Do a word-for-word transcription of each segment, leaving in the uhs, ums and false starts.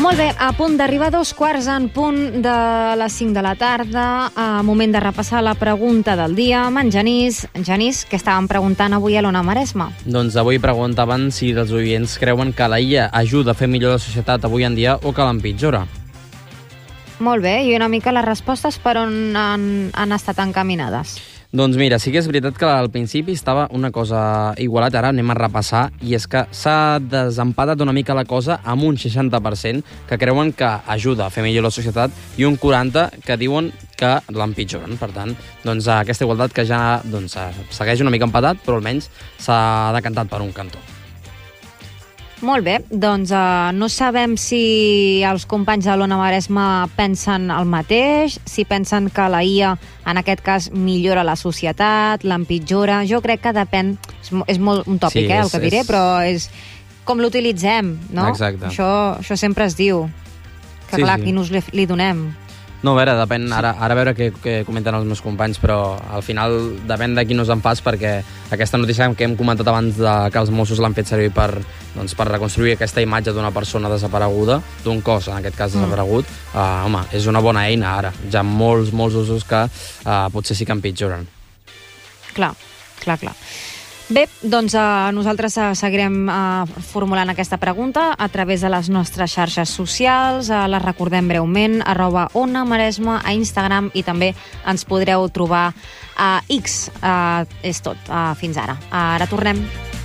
Molt bé, a punt d'arribar a dos quarts en punt de les cinc de la tarda, a moment de repassar la pregunta del dia amb en Genís. Genís, què estàvem preguntant avui a l'Ona Maresma? Doncs avui preguntaven si els oients creuen que la I A ajuda a fer millor la societat avui en dia o que l'empitjora. Molt bé, i una mica les respostes per on han, han estat encaminades? Doncs mira, sí que és veritat que al principi estava una cosa igualat, ara anem a repassar, i és que s'ha desempatat una mica la cosa amb un seixanta per cent que creuen que ajuda a fer millor la societat i un quaranta per cent que diuen que l'empitjoren. Per tant, doncs, aquesta igualtat que ja doncs, segueix una mica empatat, però almenys s'ha decantat per un cantó. Molt bé, doncs uh, no sabem si els companys de l'Ona Maresma pensen el mateix, si pensen que la I A, en aquest cas, millora la societat, l'empitjora. Jo crec que depèn, és, és molt un tòpic, sí, eh, el que diré, és... però és com l'utilitzem, no? Exacte. Això, això sempre es diu, que sí, clar, sí. quin ús li, li donem. No, a veure, depèn, ara, ara a veure què, què comenten els meus companys, però al final depèn de qui nos en fas, perquè aquesta notícia que hem comentat abans de que els Mossos l'han fet servir per, doncs, per reconstruir aquesta imatge d'una persona desapareguda, d'un cos, en aquest cas desaparegut, mm. uh, home, és una bona eina ara. Ja ha molts, molts usos que uh, potser sí que empitjoren. Clar, clar, clar. Bé, doncs eh, nosaltres eh, seguirem eh, formulant aquesta pregunta a través de les nostres xarxes socials, eh, les recordem breument, arroba Ona Maresma a Instagram, i també ens podreu trobar a X. Eh, és tot, eh, fins ara. Ara tornem.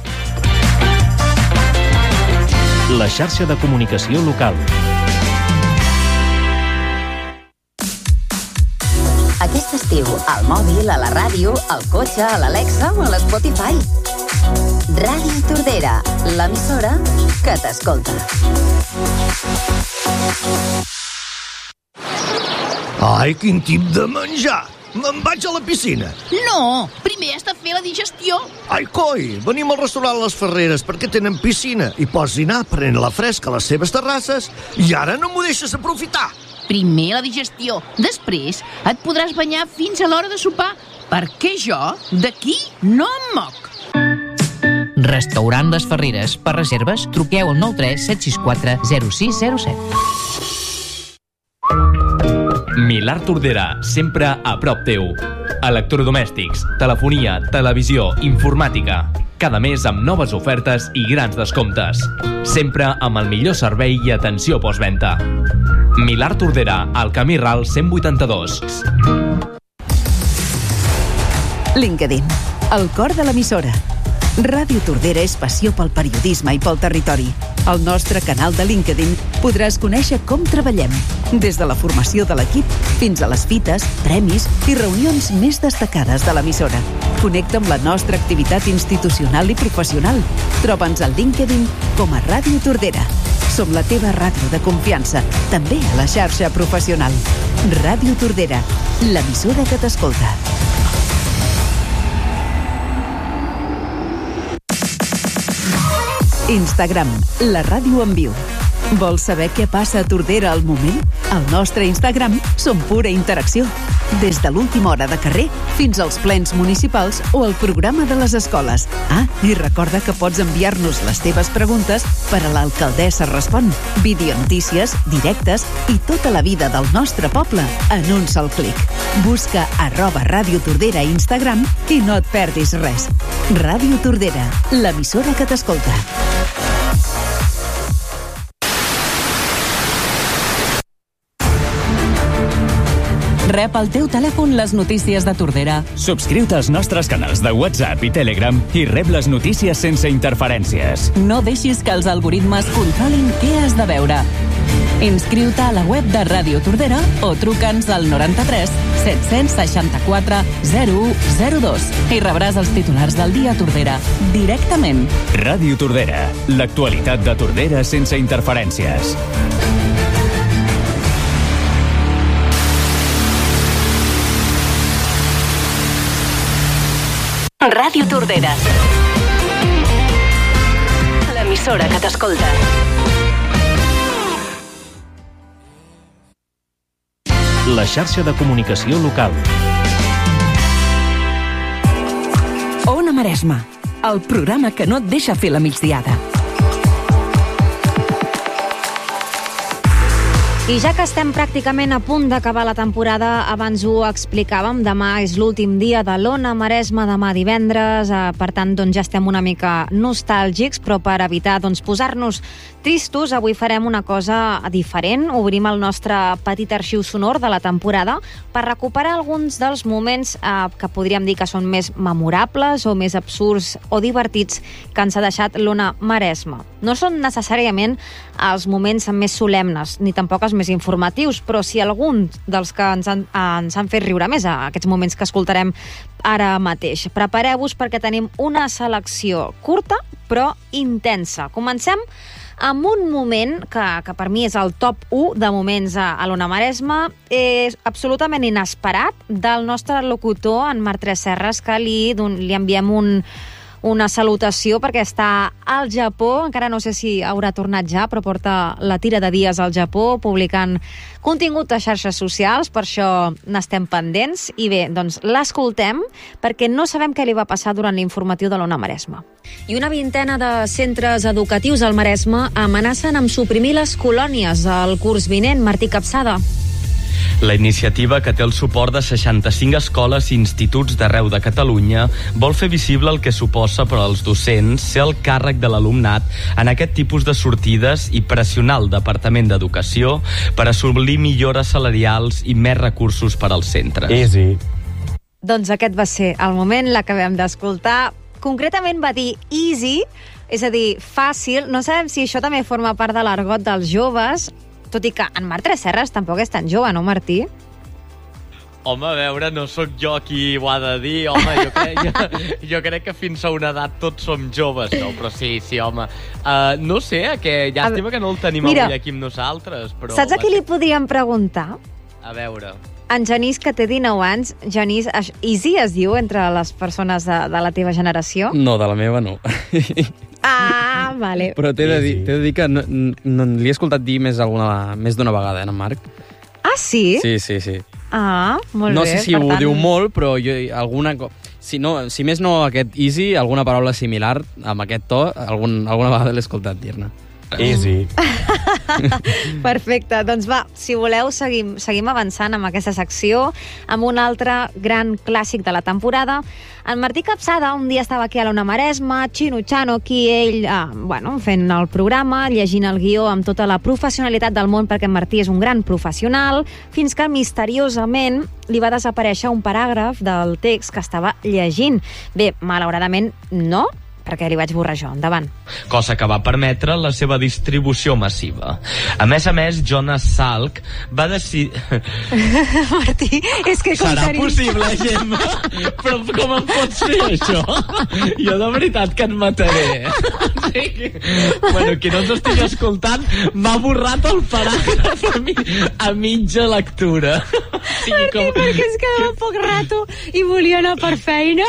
La xarxa de comunicació local. Aquest estiu, al mòbil, a la ràdio, al cotxe, a l'Alexa o a l'Spotify. Ràdio Tordera, l'emissora que t'escolta. Ai, quin tip de menjar! Me'n vaig a la piscina. No, primer has de fer la digestió. Ai, coi, venim al restaurant Les Ferreres perquè tenen piscina i pots dinar prenent la fresca a les seves terrasses i ara no m'ho deixes aprofitar. Primer la digestió, després et podràs banyar fins a l'hora de sopar, perquè jo d'aquí no em moc. Restaurant Les Ferreres. Per reserves, truqueu al nou tres set sis quatre zero sis zero set. Milà Tordera, sempre a prop teu. Electrodomèstics, telefonia, televisió, informàtica. Cada mes amb noves ofertes i grans descomptes. Sempre amb el millor servei i atenció postventa. Milà Tordera, al Camí Ral cent vuitanta-dos. LinkedIn, el cor de l'emissora. Ràdio Tordera és passió pel periodisme i pel territori. Al nostre canal de LinkedIn podràs conèixer com treballem, des de la formació de l'equip fins a les fites, premis i reunions més destacades de l'emissora. Connecta amb la nostra activitat institucional i professional. Troba'ns al LinkedIn com a Ràdio Tordera. Som la teva ràdio de confiança, també a la xarxa professional. Ràdio Tordera, l'emissora que t'escolta. Instagram, la ràdio en viu. Vols saber què passa a Tordera al moment? Al nostre Instagram som pura interacció. Des de l'última hora de carrer fins als plens municipals o el programa de les escoles. Ah, i recorda que pots enviar-nos les teves preguntes per a l'Alcaldessa Respon. Videonotícies, directes i tota la vida del nostre poble en un sol clic. Busca arroba Ràdio Tordera a Instagram i no et perdis res. Ràdio Tordera, l'emissora que t'escolta. Rep al teu telèfon les notícies de Tordera. Subscriu-te als nostres canals de WhatsApp i Telegram i rep les notícies sense interferències. No deixis que els algoritmes controlin què has de veure. Inscriu-te a la web de Ràdio Tordera o truca'ns al noranta-tres set-cents seixanta-quatre zero u zero dos i rebràs els titulars del dia a Tordera directament. Ràdio Tordera, l'actualitat de Tordera sense interferències. Ràdio Tordera, l'emissora que t'escolta. La xarxa de comunicació local. Ona Maresma, el programa que no et deixa fer la migdiada. I ja que estem pràcticament a punt d'acabar la temporada, abans ho explicàvem, demà és l'últim dia de l'Ona Maresme, demà divendres, eh, per tant doncs, ja estem una mica nostàlgics, però per evitar doncs, posar-nos tristos, avui farem una cosa diferent. Obrim el nostre petit arxiu sonor de la temporada per recuperar alguns dels moments eh, que podríem dir que són més memorables o més absurds o divertits que ens ha deixat l'Ona Maresme. No són necessàriament els moments més solemnes, ni tampoc els més informatius, però sí alguns dels que ens han, ens han fet riure més, a aquests moments que escoltarem ara mateix. Prepareu-vos perquè tenim una selecció curta, però intensa. Comencem amb un moment que, que per mi és el top u de moments a, a l'Ona Maresme, és absolutament inesperat, del nostre locutor, en Marc Tresserras, que li, li enviem un... una salutació perquè està al Japó, encara no sé si haurà tornat ja, però porta la tira de dies al Japó publicant contingut a xarxes socials, per això n'estem pendents. I bé, doncs l'escoltem perquè no sabem què li va passar durant l'informatiu de l'Ona Maresme. I una vintena de centres educatius al Maresme amenacen amb suprimir les colònies al curs vinent. Martí Capçada. La iniciativa, que té el suport de seixanta-cinc escoles i instituts d'arreu de Catalunya, vol fer visible el que suposa per als docents ser el càrrec de l'alumnat en aquest tipus de sortides i pressionar el Departament d'Educació per assolir millores salarials i més recursos per als centres. Easy. Doncs aquest va ser el moment, l'acabem d'escoltar. Concretament va dir easy, és a dir, fàcil. No sabem si això també forma part de l'argot dels joves, tot i que en Marc Tresserras tampoc és tan jove, no, Martí? Home, a veure, no sóc jo qui ho ha de dir. Home, jo crec, jo, jo crec que fins a una edat tots som joves, no? Però sí, sí, home. Uh, no sé, que llàstima que no el tenim Mira, avui aquí amb nosaltres. Però saps a qui li podríem preguntar? A veure... En Genís, que té dinou anys. Genís, easy es diu entre les persones de, de la teva generació? No, de la meva no. Ah, vale. Però t'he de dir, t'he de dir que no, no, li he escoltat dir més alguna més d'una vegada, eh, en Marc? Ah, sí? Sí, sí, sí. Ah, molt no bé. No sé si ho tant... diu molt, però jo alguna... Si, no, si més no aquest easy, alguna paraula similar amb aquest to, algun, alguna vegada l'he escoltat dir-ne. Easy. Perfecte, doncs va, si voleu seguim, seguim avançant amb aquesta secció, amb un altre gran clàssic de la temporada. En Martí Capçada un dia estava aquí a l'Ona Maresme, xinutxant aquí ell, ah, bueno, fent el programa, llegint el guió amb tota la professionalitat del món, perquè en Martí és un gran professional, fins que misteriosament li va desaparèixer un paràgraf del text que estava llegint. Bé, malauradament no, perquè li vaig borrar jo. Endavant. Cosa que va permetre la seva distribució massiva. A més a més, Jonas Salk va decidir... Martí, és que... Serà tenim... possible, Gemma? Però com em pots fer això? Jo de veritat que et mataré. Sí que... Bueno, qui no ens estigui escoltant m'ha borrat el paràgraf a, mi... a mitja lectura. Sí, Martí, com... perquè es quedava poc rato i volia anar per feina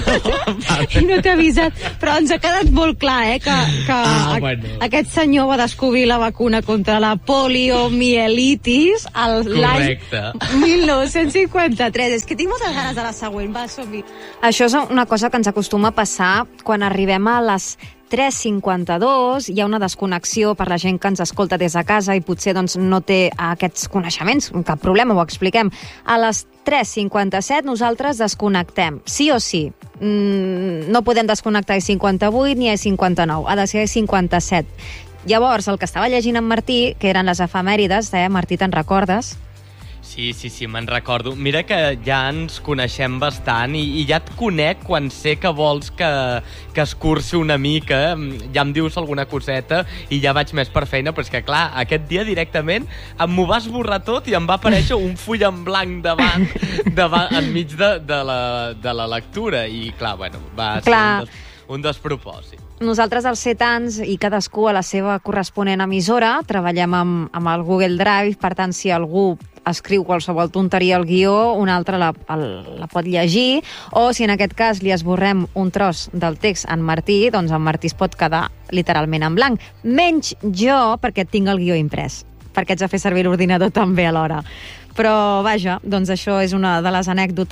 i no t'he avisat. Però ens ha quedat molt clar, eh, que, que ah, bueno. aquest senyor va descobrir la vacuna contra la poliomielitis l'any mil nou-cents cinquanta-tres. És que tinc moltes ganes de la següent. Va, som-hi. Això és una cosa que ens acostuma a passar quan arribem a les tres cinquanta-dos, hi ha una desconnexió per la gent que ens escolta des de casa i potser doncs, no té aquests coneixements, cap problema, ho expliquem. A les tres cinquanta-set nosaltres desconnectem, sí o sí. Mm, no podem desconnectar a cinquanta-vuit ni a cinquanta-nou, ha de ser a cinquanta-set. Llavors, el que estava llegint en Martí, que eren les efemèrides, eh? Martí, te'n recordes? Sí, sí, sí, me'n recordo. Mira que ja ens coneixem bastant i, i ja et conec quan sé que vols que, que es cursi una mica, ja em dius alguna coseta i ja vaig més per feina, però és que clar, aquest dia directament m'ho vas borrar tot i em va aparèixer un full en blanc davant, davant enmig de, de, la, de la lectura i clar, bueno, va ser clar. un, des, un despropòsit. Nosaltres, als set anys, i cadascú a la seva corresponent emissora, treballem amb, amb el Google Drive, per tant, si algú escriu qualsevol tonteria al guió, un altre la, el, la pot llegir, o si en aquest cas li esborrem un tros del text en Martí, doncs en Martí es pot quedar literalment en blanc. Menys jo, perquè tinc el guió imprès, perquè haig de fer servir l'ordinador també alhora. Però, vaja, doncs això és una de les anècdotes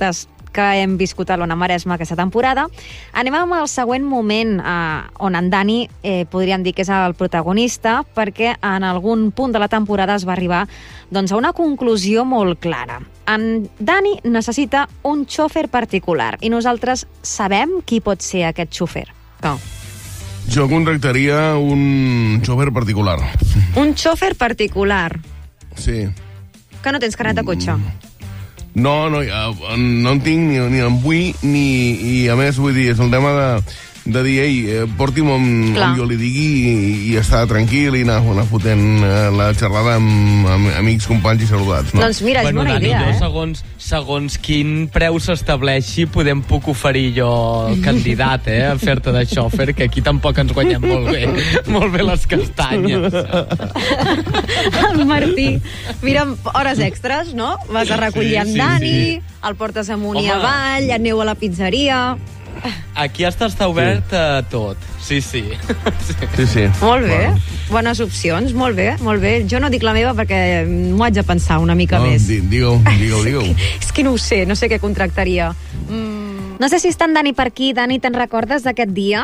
que hem viscut a l'Ona Maresme aquesta temporada. Anem amb el següent moment eh, on en Dani eh, podríem dir que és el protagonista, perquè en algun punt de la temporada es va arribar doncs, a una conclusió molt clara. En Dani necessita un xòfer particular i nosaltres sabem qui pot ser aquest xòfer. No. Jo contractaria un xòfer particular. Un xòfer particular? Sí. Que no tens carnet de cotxe? No, no, no en tinc ni, ni en vull, ni, i a més, vull dir, és el tema de, de dir, ei, porti'm on, on jo li digui i, i estar tranquil i anar, anar fotent la xerrada amb, amb amics, companys i saludats. No? Doncs mira, és bueno, bona Dani, idea, jo, eh? Segons, segons quin preu s'estableixi, podem puc oferir jo candidat, eh, a fer-te de xòfer, que aquí tampoc ens guanyem molt bé, molt bé les castanyes. El Martí, mira, hores extres, no? Vas a recollir sí, amb sí, Dani, sí. El portes amunt i avall, aneu a la pizzeria... Aquí està, està obert a tot. Sí, sí. Sí, sí. Molt bé. Bueno. Bones opcions, molt bé, molt bé. Jo no dic la meva perquè m'ho haig de pensar una mica no, més. Digue-ho, digue-ho, digue-ho. És que no ho sé, no sé què contractaria. Mm. No sé si està en Dani per aquí. Dani, te'n recordes d'aquest dia?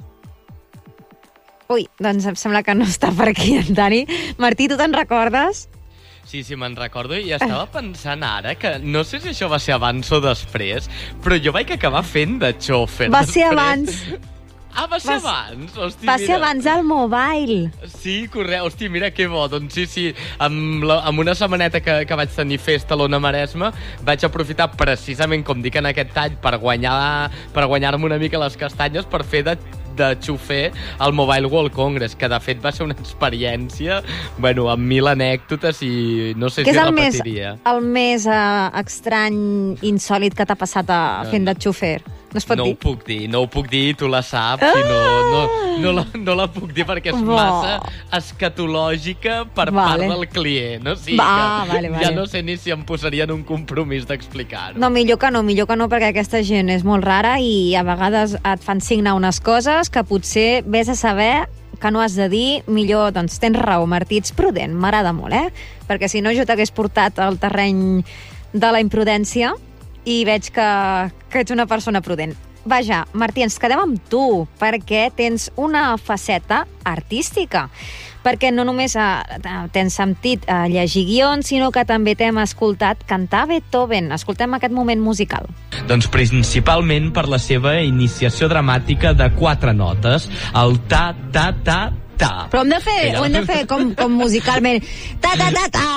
Ui, doncs em sembla que no està per aquí en Dani. Martí, tu te'n recordes? Sí, sí, me'n recordo i estava pensant ara que no sé si això va ser abans o després, però jo vaig acabar fent de xòfer. Va ser abans. Ah, va ser va, abans? Hosti, va mira. ser abans al mobile. Sí, correcte. Hosti, mira que bo. Doncs sí, sí, amb, la, amb una setmaneta que, que vaig tenir festa a l'Ona Maresme, vaig aprofitar precisament, com dic en aquest tall, per guanyar per guanyar-me una mica les castanyes, per fer de de xofer al Mobile World Congress, que de fet va ser una experiència, bueno, amb mil anècdotes i no sé que si és el repetiria. Més, el més uh, estrany, insòlid que t'ha passat a, no, fent de xofer? No es pot no dir? No ho puc dir, no ho puc dir, tu la saps, ah! i no, no, no, la, no la puc dir perquè és Bo. massa escatològica per vale. part del client. O sigui Va, que vale, vale. ja no sé ni si em posaria en un compromís d'explicar-ho. No, millor que no, millor que no, perquè aquesta gent és molt rara i a vegades et fan signar unes coses que potser vés a saber que no has de dir, millor, doncs tens raó, Martí, ets prudent, m'agrada molt, eh? Perquè si no jo t'hagués portat al terreny de la imprudència i veig que, que ets una persona prudent. Vaja, Martí, ens quedem amb tu, perquè tens una faceta artística. Perquè no només eh, t'hem sentit eh, llegir guions, sinó que també t'hem escoltat cantar Beethoven. Escoltem aquest moment musical. Doncs principalment per la seva iniciació dramàtica de quatre notes, el ta, ta, ta, ta. Però hem de fer, Ella... ho hem de fer com, com musicalment. Ta, ta, ta, ta!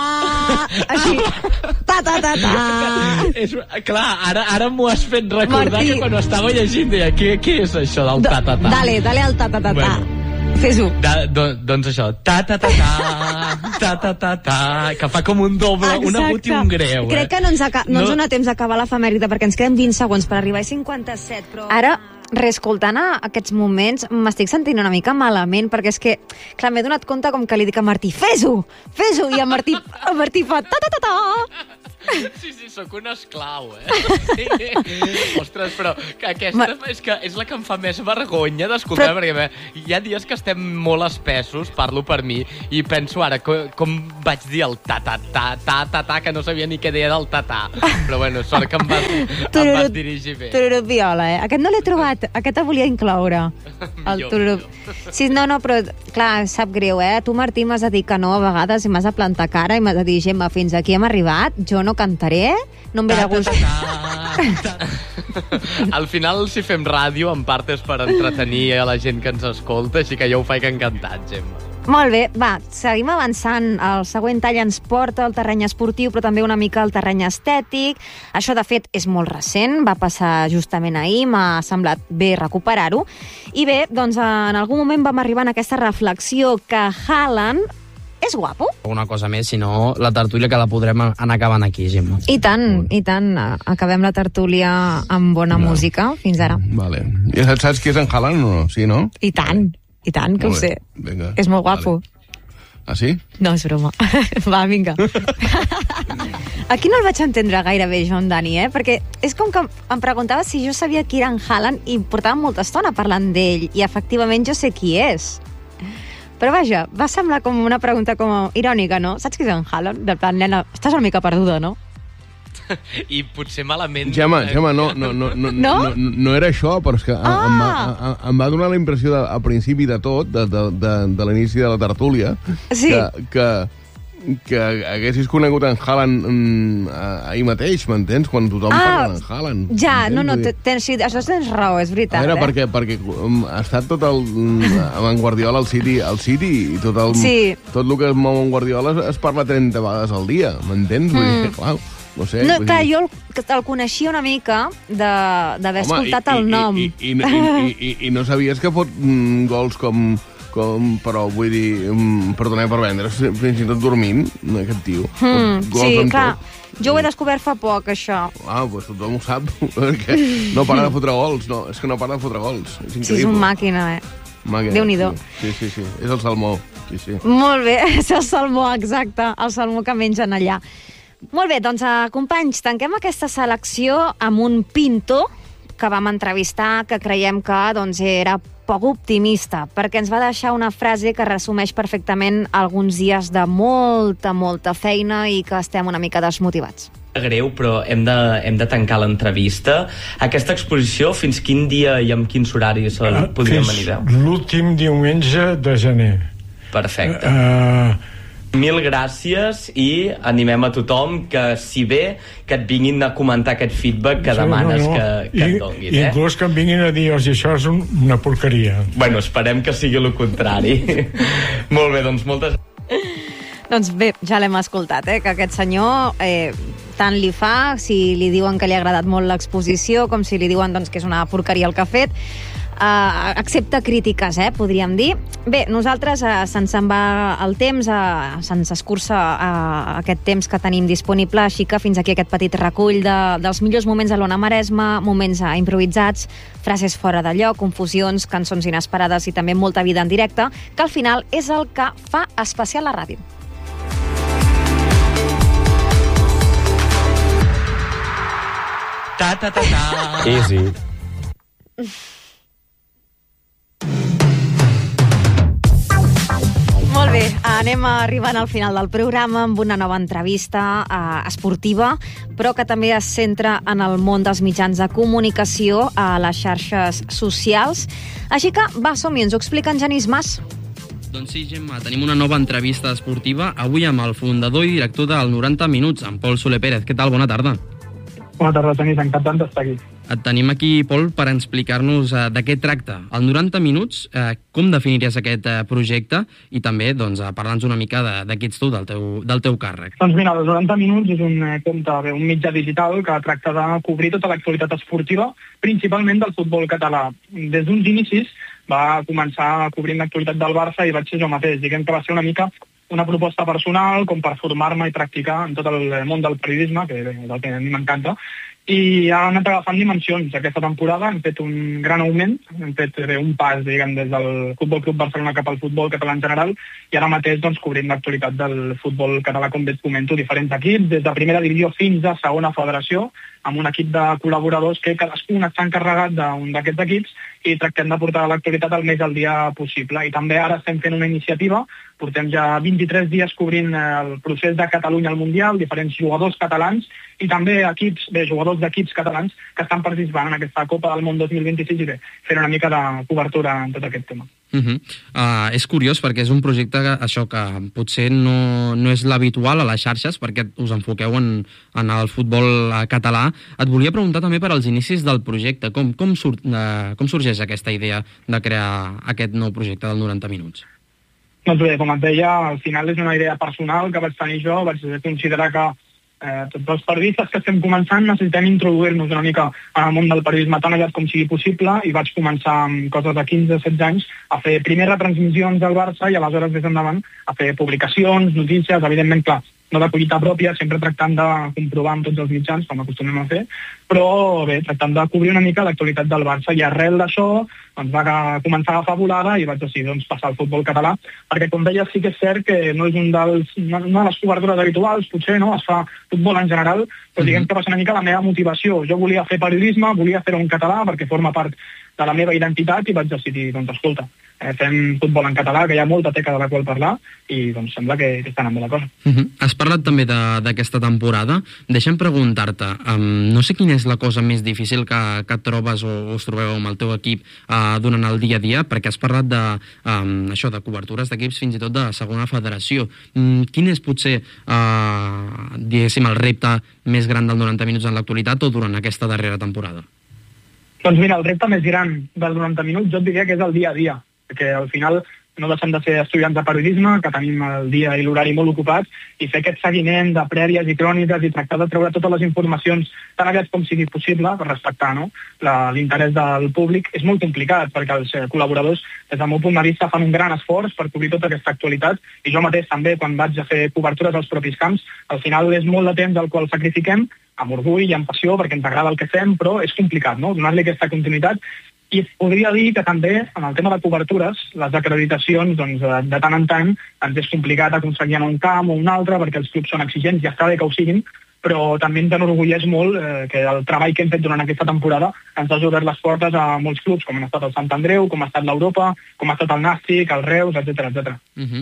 Així. Ta, ta, ta, ta! És, clar, ara, ara m'ho has fet recordar Martí. que quan ho estava llegint deia, què, què és això del ta, ta, ta? Dale, dale al ta, ta, ta, ta. Bueno. Fes-ho. Da, do, doncs això, ta, ta, ta, ta, ta, ta, ta, ta, que fa com un doble, Exacte. un agut i un greu. Eh? Crec que no ens, aca no, no ens No. dona temps d'acabar l'efemèride perquè ens queden vint segons per arribar a cinquanta-set, però... Ara, reescoltant aquests moments, m'estic sentint una mica malament, perquè és que, clar, m'he donat compte com que li dic a Martí, fes-ho, fes-ho, i el Martí, el Martí fa ta, ta, ta, ta. Sí, sí, sóc un esclau, eh? Sí. Ostres, però que aquesta Ma... és, que és la que em fa més vergonya d'escoltar, però... perquè bé, hi ha dies que estem molt espessos, parlo per mi, i penso ara co com vaig dir el ta-ta-ta-ta-ta-ta, que no sabia ni què deia del ta-ta. Però bueno, sort que em vas, em vas dirigir bé. Tururut viola, eh? Aquest no l'he trobat, aquest el volia incloure. El tururut. Sí, no, no, però clar, sap greu, eh? Tu, Martí, m'has de dir que no a vegades i m'has de plantar cara i m'has de dir, Gemma, fins aquí hem arribat, jo no cantaré, no em ve de gust. Al final, si fem ràdio, en part és per entretenir a la gent que ens escolta, així que jo ho faig encantat, Gemma. Molt bé, va, seguim avançant. El següent tall ens porta al terreny esportiu, però també una mica al terreny estètic. Això, de fet, és molt recent, va passar justament ahir, m'ha semblat bé recuperar-ho. I bé, doncs en algun moment vam arribar a aquesta reflexió que Haaland és guapo? Una cosa més, si no, la tertúlia que la podrem anar acabant aquí, Gemma. I tant, i tant. Acabem la tertúlia amb bona no. música, fins ara. Vale. I saps qui és en Haaland o no? Sí, no? I tant, i tant, que ho sé. Vinga. És molt guapo. Vale. Ah, sí? No, és broma. Va, vinga. Aquí no el vaig entendre gaire bé, jo, en Dani, eh? Perquè és com que em preguntava si jo sabia qui era en Haaland i portava molta estona parlant d'ell, i efectivament jo sé qui és. Però vaja, va semblar com una pregunta com irònica, no? Saps qui és en Haaland? Del plan, nena, estàs una mica perduda, no? I potser malament... Gemma, Gemma, no, no, no, no, no? no, no era això, però és que ah. em, va, em va donar la impressió de, al principi de tot, de, de, de, de l'inici de la tertúlia, sí. que, que, que haguessis conegut en Haaland mm, ahir mateix, m'entens? Quan tothom ah, parla en Haaland. Ja, no, no, tens, sí, això tens raó, és veritat. A veure, eh? perquè, perquè um, ha estat tot el... amb Guardiola al City, al City i tot el, sí. tot el que es mou amb Guardiola es, es parla trenta vegades al dia, m'entens? Mm. Vull dir, clar, no sé. No, clar, dir... jo el, el coneixia una mica d'haver escoltat i, el nom. I, i, i, i, i, i no sabies que fot mm, gols com... Com, però vull dir, um, perdoneu per vendre, fins i tot dormint, aquest tio. Mm, sí, clar, tot. Jo ho he descobert fa poc, això. Ah, doncs tothom ho sap, perquè no para de fotre gols, no, és que no para de fotre gols. És increïble. Sí, és un màquina, eh? Màquina, Déu-n'hi-do. Sí, sí, sí, és el salmó. Sí, sí. Molt bé, és el salmó, exacte, el salmó que mengen allà. Molt bé, doncs, companys, tanquem aquesta selecció amb un pintor que vam entrevistar, que creiem que doncs, era poc optimista, perquè ens va deixar una frase que resumeix perfectament alguns dies de molta, molta feina i que estem una mica desmotivats. Greu, però hem de, hem de tancar l'entrevista. Aquesta exposició, fins quin dia i amb quins horaris uh, podríem venir? Fins l'últim diumenge de gener. Perfecte. Uh, Mil gràcies i animem a tothom que, si bé, que et vinguin a comentar aquest feedback que sí, demanes no, no. que, que I, et donguin. Eh? Inclús que em vinguin a dir, i això és un, una porqueria. Bueno, esperem que sigui el contrari. Molt bé, doncs moltes... Doncs bé, ja l'hem escoltat, eh? Que aquest senyor eh, tant li fa, si li diuen que li ha agradat molt l'exposició, com si li diuen doncs, que és una porqueria el que ha fet. Uh, accepta crítiques, eh, podríem dir. Bé, nosaltres uh, se'ns en va el temps, uh, se'ns escurça uh, aquest temps que tenim disponible, així que fins aquí aquest petit recull de, dels millors moments de l'Ona Maresme, moments uh, improvisats, frases fora de lloc, confusions, cançons inesperades i també molta vida en directe, que al final és el que fa especial la ràdio. Ta, ta, ta, ta. Easy. Molt bé, anem arribant al final del programa amb una nova entrevista eh, esportiva, però que també es centra en el món dels mitjans de comunicació a les xarxes socials. Així que, va, som-hi, ens ho explica en Genís Mas. Doncs sí, Gemma, tenim una nova entrevista esportiva, avui amb el fundador i director del noranta minuts, en Pol Soler Pérez. Què tal? Bona tarda. Bona tarda, Genís, encantat d'estar aquí. Et tenim aquí, Pol, per explicar-nos eh, de què tracta. El noranta minuts, eh, com definiries aquest eh, projecte? I també, doncs, eh, parlar-nos una mica de, de qui ets tu, del teu, del teu càrrec. Doncs mira, el noranta minuts és un eh, compte, un mitjà digital que tracta de cobrir tota l'actualitat esportiva, principalment del futbol català. Des d'uns inicis va començar cobrint l'actualitat del Barça i vaig ser jo mateix. Diguem que va ser una mica una proposta personal com per formar-me i practicar en tot el món del periodisme, que és el que a mi m'encanta, i ha anat agafant dimensions. Aquesta temporada hem fet un gran augment, hem fet bé, un pas, diguem, des del Futbol Club Barcelona cap al futbol català en general, i ara mateix doncs, cobrim l'actualitat del futbol català, com bé et comento, diferents equips, des de primera divisió fins a segona federació, amb un equip de col·laboradors que cadascun està encarregat d'un d'aquests equips i tractem de portar l'actualitat el més al dia possible. I també ara estem fent una iniciativa, portem ja vint-i-tres dies cobrint el procés de Catalunya al Mundial, diferents jugadors catalans i també equips, bé, jugadors d'equips catalans que estan participant en aquesta Copa del Món dos mil vint-i-sis i bé, fent una mica de cobertura en tot aquest tema. Uh -huh. uh, és curiós perquè és un projecte que, això que potser no, no és l'habitual a les xarxes perquè us enfoqueu en, en el futbol català. Et volia preguntar també per als inicis del projecte. Com, com, sur, uh, com sorgeix aquesta idea de crear aquest nou projecte del noranta minuts? Doncs bé, com et deia, al final és una idea personal que vaig tenir jo, vaig considerar que Eh, tots els periodistes que estem començant necessitem introduir-nos una mica al món del periodisme tan aviat com sigui possible i vaig començar amb coses de quinze a setze anys a fer primer retransmissions del Barça i aleshores més endavant a fer publicacions, notícies, evidentment, clar, no de collita pròpia, sempre tractant de comprovar amb tots els mitjans, com acostumem a fer, però bé, tractant de cobrir una mica l'actualitat del Barça i arrel d'això doncs va començar a agafar volada i vaig decidir doncs, passar al futbol català, perquè com deia sí que és cert que no és un dels, una de les cobertures habituals, potser no, es fa futbol en general, però diguem que va ser una mica la meva motivació. Jo volia fer periodisme, volia fer-ho en català perquè forma part de la meva identitat i vaig decidir, doncs escolta, eh, fem futbol en català, que hi ha molta teca de la qual parlar, i doncs sembla que, que està anant bé la cosa. Uh -huh. Has parlat també d'aquesta temporada. Deixa'm preguntar-te, um, no sé quina és la cosa més difícil que, que trobes o us trobeu amb el teu equip uh, durant el dia a dia, perquè has parlat de, um, això, de cobertures d'equips fins i tot de segona federació. Um, quin és potser, uh, diguéssim, el repte més gran del noranta minuts en l'actualitat o durant aquesta darrera temporada? Doncs mira, el repte més gran del noranta minuts jo et diria que és el dia a dia, perquè al final no deixem de ser estudiants de periodisme, que tenim el dia i l'horari molt ocupats, i fer aquest seguiment de prèvies i cròniques i tractar de treure totes les informacions tan aviat com sigui possible per respectar, no?, l'interès del públic és molt complicat, perquè els col·laboradors, des del meu punt de vista, fan un gran esforç per cobrir tota aquesta actualitat, i jo mateix també, quan vaig a fer cobertures als propis camps, al final és molt de temps el qual sacrifiquem, amb orgull i amb passió, perquè ens agrada el que fem, però és complicat, no?, donar-li aquesta continuïtat. I podria dir que també, en el tema de cobertures, les acreditacions, doncs, de tant en tant, ens és complicat aconseguir en un camp o un altre, perquè els clubs són exigents, i està bé que ho siguin, però també ens enorgulleix molt eh, que el treball que hem fet durant aquesta temporada ens ha obert les portes a molts clubs, com han estat el Sant Andreu, com ha estat l'Europa, com ha estat el Nàstic, el Reus, etcètera, etcètera. Uh-huh.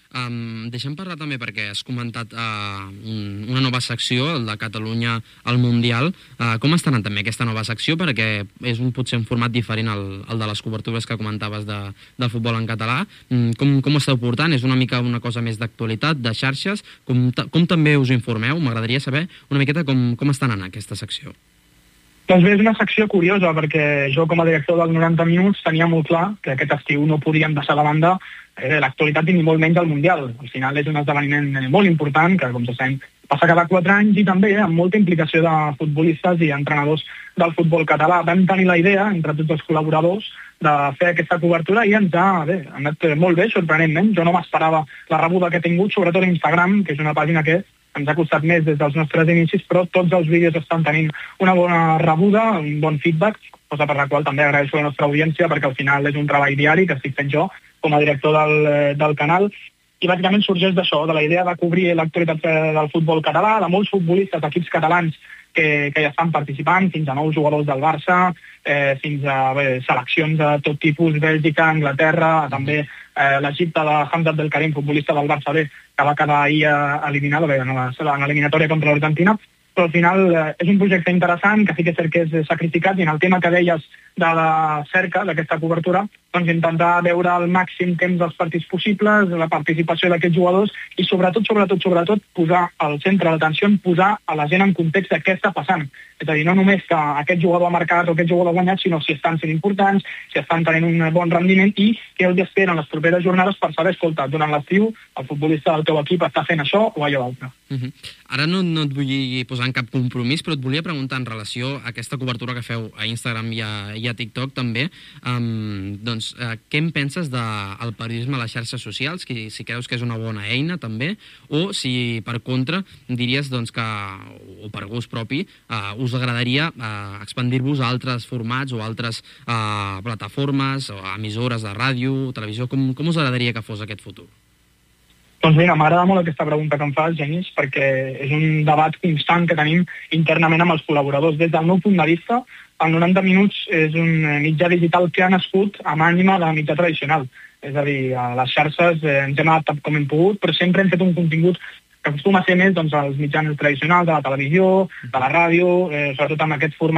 Um, deixem parlar també, perquè has comentat uh, un, una nova secció, el de Catalunya al Mundial. Uh, com està anant també aquesta nova secció? Perquè és un, potser un format diferent al, al de les cobertures que comentaves de, del futbol en català. Um, com, com ho esteu portant? És una mica una cosa més d'actualitat, de xarxes? Com, com també us informeu? M'agradaria saber una miqueta com, com està anant aquesta secció. Doncs bé, és una secció curiosa, perquè jo com a director del noranta minuts tenia molt clar que aquest estiu no podíem deixar de banda eh, l'actualitat i ni molt menys el Mundial. Al final és un esdeveniment molt important, que com se sent passa cada quatre anys, i també eh, amb molta implicació de futbolistes i entrenadors del futbol català. Vam tenir la idea, entre tots els col·laboradors, de fer aquesta cobertura i ens ha, bé, ha anat molt bé, sorprenentment. Jo no m'esperava la rebuda que he tingut, sobretot a Instagram, que és una pàgina que ens ha costat més des dels nostres inicis, però tots els vídeos estan tenint una bona rebuda, un bon feedback, cosa per la qual també agraeixo a la nostra audiència, perquè al final és un treball diari que estic fent jo com a director del, del canal, i bàsicament sorgeix d'això, de la idea de cobrir l'actualitat del futbol català, de molts futbolistes d'equips catalans que, que ja estan participant, fins a nous jugadors del Barça, eh, fins a bé, seleccions de tot tipus, Bèlgica, Anglaterra, també eh, l'Egipte de Hamza Abdelkarim, futbolista del Barça B, que va quedar ahir eliminat bé, en l'eliminatòria contra l'Argentina. Però al final eh, és un projecte interessant, que sí que és cert que és sacrificat, i en el tema que deies de la cerca, d'aquesta cobertura, doncs intentar veure el màxim temps dels partits possibles, la participació d'aquests jugadors, i sobretot, sobretot, sobretot, posar al centre d'atenció, posar a la gent en context de què està passant. És a dir, no només que aquest jugador ha marcat o aquest jugador ha guanyat, sinó si estan sent importants, si estan tenint un bon rendiment, i què els esperen les properes jornades per saber, escolta, durant l'estiu el futbolista del teu equip està fent això o allò altre. Uh-huh. Ara no, no et vull posar en cap compromís, però et volia preguntar en relació a aquesta cobertura que feu a Instagram i a, i a TikTok també, um, doncs, uh, què en penses del periodisme a les xarxes socials, que, si creus que és una bona eina també, o si per contra diries doncs, que, o per gust propi, uh, us agradaria uh, expandir-vos a altres formats o altres uh, plataformes o emissores de ràdio, televisió, com, com us agradaria que fos aquest futur? Doncs mira, m'agrada molt aquesta pregunta que em fas, Genís, perquè és un debat constant que tenim internament amb els col·laboradors. Des del meu punt de vista, el noranta minuts és un mitjà digital que ha nascut amb ànima de mitjà tradicional. És a dir, a les xarxes eh, ens hem adaptat com hem pogut, però sempre hem fet un contingut que acostuma a ser més doncs, als mitjans tradicionals, de la televisió, de la ràdio, eh, sobretot amb aquest format